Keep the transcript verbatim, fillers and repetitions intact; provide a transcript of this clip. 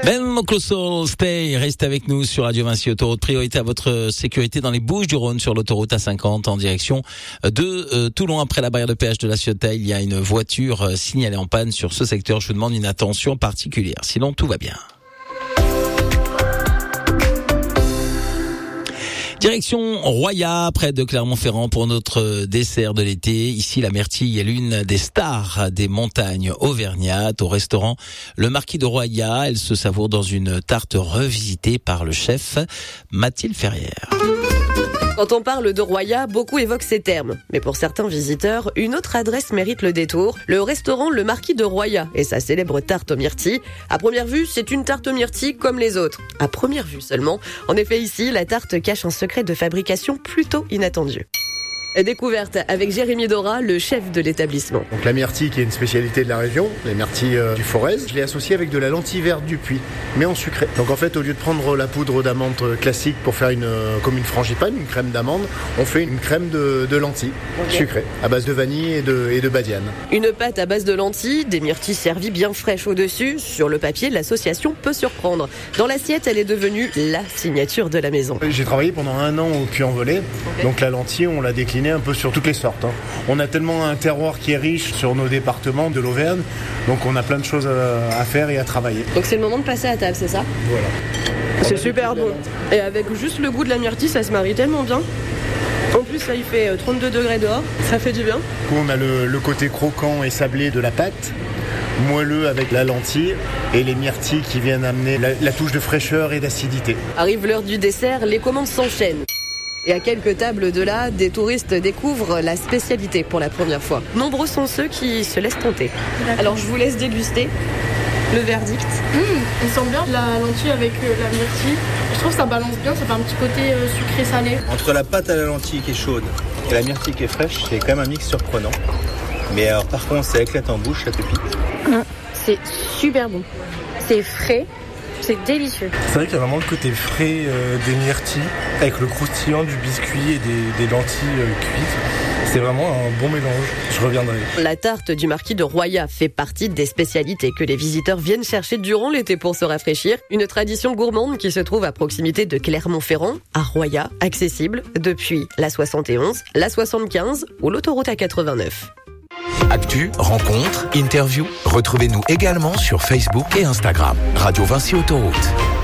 Ben Mokloso, stay, reste avec nous sur Radio Vinci Autoroute. Priorité à votre sécurité dans les Bouches-du-Rhône sur l'autoroute A cinquante en direction de euh, Toulon. Après la barrière de péage de la Ciotat, il y a une voiture euh, signalée en panne sur ce secteur. Je vous demande une attention particulière. Sinon, tout va bien. Direction Roya, près de Clermont-Ferrand pour notre dessert de l'été. Ici, la myrtille est l'une des stars des montagnes auvergnates. Au restaurant Le Marquis de Roya, elle se savoure dans une tarte revisitée par le chef Mathilde Ferrière. Quand on parle de Roya, beaucoup évoquent ces termes. Mais pour certains visiteurs, une autre adresse mérite le détour. Le restaurant Le Marquis de Roya et sa célèbre tarte aux myrtilles. À première vue, c'est une tarte aux myrtilles comme les autres. À première vue seulement. En effet, ici, la tarte cache un secret de fabrication plutôt inattendu. Découverte avec Jérémy Dora, le chef de l'établissement. Donc la myrtille qui est une spécialité de la région, les myrtilles euh, du Forez, je l'ai associée avec de la lentille verte du Puy, mais en sucré. Donc en fait, au lieu de prendre la poudre d'amande classique pour faire une euh, comme une frangipane, une crème d'amande, on fait une crème de, de lentilles okay. sucrée à base de vanille et de, et de badiane. Une pâte à base de lentilles, des myrtilles servies bien fraîches au-dessus. Sur le papier, l'association peut surprendre. Dans l'assiette, elle est devenue la signature de la maison. J'ai travaillé pendant un an au Puy-en-Velay, okay. donc la lentille, on l'a déclinée un peu sur toutes les sortes. Hein. On a tellement un terroir qui est riche sur nos départements de l'Auvergne, donc on a plein de choses à, à faire et à travailler. Donc c'est le moment de passer à table, c'est ça ? Voilà. C'est super bon. Et avec juste le goût de la myrtille, ça se marie tellement bien. En plus, là, il fait trente-deux degrés dehors, ça fait du bien. Du coup, on a le, le côté croquant et sablé de la pâte, moelleux avec la lentille et les myrtilles qui viennent amener la, la touche de fraîcheur et d'acidité. Arrive l'heure du dessert, les commandes s'enchaînent. Et à quelques tables de là, des touristes découvrent la spécialité pour la première fois. Nombreux sont ceux qui se laissent tenter. D'accord. Alors je vous laisse déguster le verdict. Mmh, il sent bien la lentille avec euh, la myrtille. Je trouve que ça balance bien, ça fait un petit côté euh, sucré-salé. Entre la pâte à la lentille qui est chaude et la myrtille qui est fraîche, c'est quand même un mix surprenant. Mais alors par contre, ça éclate en bouche, la pépite. Mmh, c'est super bon. C'est frais. C'est délicieux. C'est vrai qu'il y a vraiment le côté frais euh, des myrtilles, avec le croustillant du biscuit et des, des lentilles euh, cuites. C'est vraiment un bon mélange. Je reviendrai. La tarte du Marquis de Roya fait partie des spécialités que les visiteurs viennent chercher durant l'été pour se rafraîchir. Une tradition gourmande qui se trouve à proximité de Clermont-Ferrand, à Roya, accessible depuis la soixante et onze, la soixante-quinze ou l'autoroute A quatre-vingt-neuf. Actu, rencontres, interviews, retrouvez-nous également sur Facebook et Instagram. Radio Vinci Autoroute.